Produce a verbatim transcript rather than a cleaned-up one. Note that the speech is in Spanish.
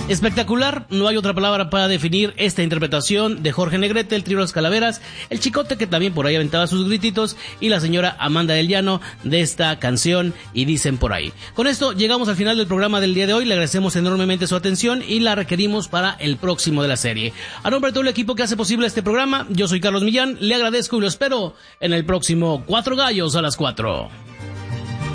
Espectacular, no hay otra palabra para definir esta interpretación de Jorge Negrete, el trío Las Calaveras, el Chicote, que también por ahí aventaba sus grititos, y la señora Amanda del Llano de esta canción Y Dicen Por Ahí. Con esto llegamos al final del programa del día de hoy, le agradecemos enormemente su atención y la requerimos para el próximo de la serie. A nombre de todo el equipo que hace posible este programa, yo soy Carlos Millán, le agradezco y lo espero en el próximo Cuatro Gallos a las cuatro.